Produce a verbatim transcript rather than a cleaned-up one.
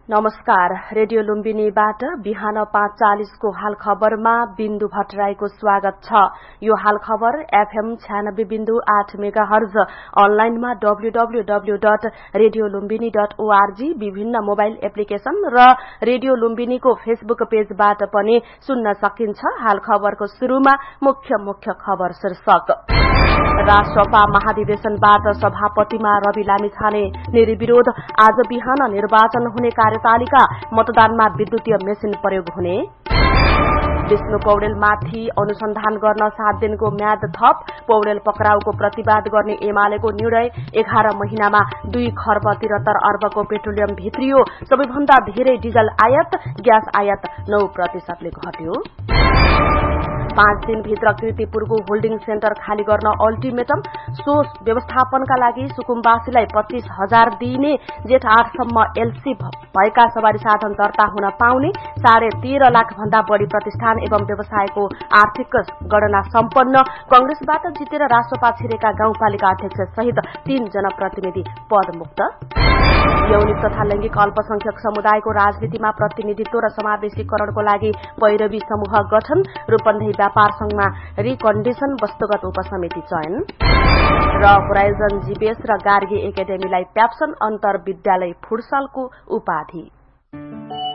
नमस्कार। रेडियो लुम्बिनीबाट बिहान पाँच चालिसको हाल खबरमा बिन्दु भट्टराईको स्वागत छ। यो हाल खबर एफएम छयानब्बे बिन्दु आठ मेगा हर्ज, अनलाइनमा W W W dot radio Lumbini dot ORG, विभिन्न मोबाइल एप्लिकेशन र रेडियो लुम्बिनीको फेसबुक पेजबाट पनि सुन्न सकिन्छ। हाल खबरको शुरूमा मुख्य मुख्य खबर शीर्षक। राष्ट्रपा महाधिवेशनबाट सभापतिमा रवि लामिछाने निर्विरोध। आज बिहान निर्वाचन हुने कार्यतालिका, मतदानमा विद्युतीय मेसिन प्रयोग हुने। विष्णु पौडेलमाथि अनुसन्धान गर्न सात दिनको म्याद थप। पौडेल पक्राउको प्रतिवाद गर्ने एमालेको निर्णय। एघार महिनामा दुई खर्ब त्रिहत्तर अर्बको पेट्रोलियम भित्रियो। सबैभन्दा धेरै डिजल आयात, ग्यास आयात नौ प्रतिशतले घट्यो। पाँच दिनभित्र कीर्तिपुरको होल्डिङ सेन्टर खाली गर्न अल्टिमेटम। सो व्यवस्थापनका लागि सुकुम्बासीलाई पच्चीस हजार दिइने। जेठ आठसम्म एलसी भएका सवारी साधन दर्ता हुन पाउने। साढे तेह्र लाख भन्दा बढ़ी प्रतिष्ठान एवं व्यवसायको आर्थिक गणना सम्पन्न। कंग्रेसबाट जितेर राष्ट्रपा छिरेका गाउँपालिका अध्यक्ष सहित तीन जनप्रतिनिधि पदमुक्त। यौनिक तथा लैंगिक अल्पसंख्यक समुदायको राजनीतिमा प्रतिनिधित्व र समावेशीकरणको लागि पैरवी समूह गठन। रूपन्देही व्यापार संघमा रिकन्डिसन वस्तुगत उपसमिति चयन। र होराइजन जीपीएस र गार्गी एकाडेमीलाई प्याप्सन अन्तर विद्यालय फुटसलको उपाधि।